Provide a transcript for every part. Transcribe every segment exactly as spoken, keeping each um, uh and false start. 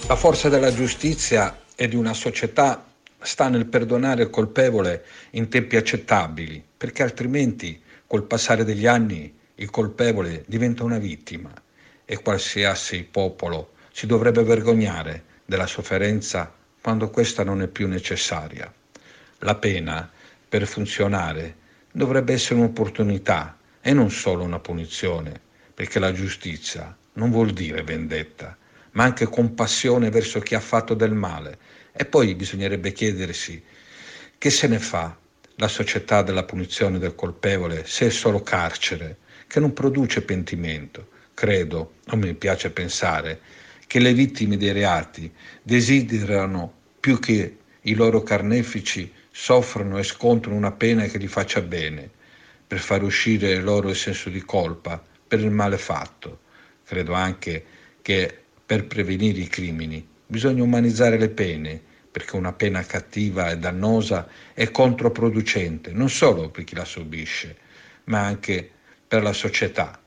La forza della giustizia e di una società sta nel perdonare il colpevole in tempi accettabili, perché altrimenti col passare degli anni il colpevole diventa una vittima e qualsiasi popolo si dovrebbe vergognare della sofferenza quando questa non è più necessaria. La pena, per funzionare, dovrebbe essere un'opportunità e non solo una punizione, perché la giustizia non vuol dire vendetta, ma anche compassione verso chi ha fatto del male. E poi bisognerebbe chiedersi che se ne fa la società della punizione del colpevole se è solo carcere, che non produce pentimento. Credo, o mi piace pensare, che le vittime dei reati desiderano più che i loro carnefici soffrano e scontrano una pena che li faccia bene, per far uscire loro il senso di colpa per il male fatto. Credo anche che per prevenire i crimini bisogna umanizzare le pene, perché una pena cattiva e dannosa è controproducente, non solo per chi la subisce, ma anche per la società.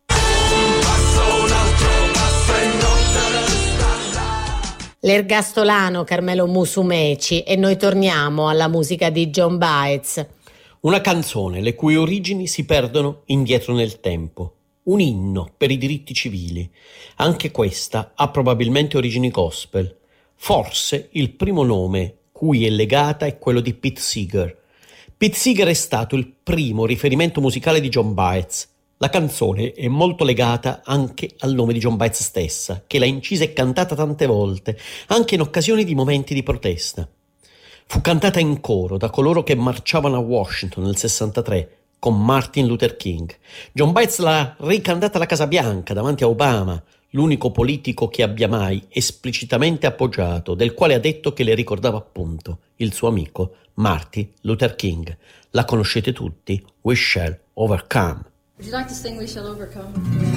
L'ergastolano Carmelo Musumeci, e noi torniamo alla musica di John Baez. Una canzone le cui origini si perdono indietro nel tempo. Un inno per i diritti civili. Anche questa ha probabilmente origini gospel. Forse il primo nome cui è legata è quello di Pete Seeger. Pete Seeger è stato il primo riferimento musicale di John Baez. La canzone è molto legata anche al nome di John Baez stessa, che l'ha incisa e cantata tante volte, anche in occasioni di momenti di protesta. Fu cantata in coro da coloro che marciavano a Washington nel sessantatré con Martin Luther King. John Baez l'ha ricantata alla Casa Bianca davanti a Obama, l'unico politico che abbia mai esplicitamente appoggiato, del quale ha detto che le ricordava appunto il suo amico Martin Luther King. La conoscete tutti? We Shall Overcome. Would you like to sing We Shall Overcome?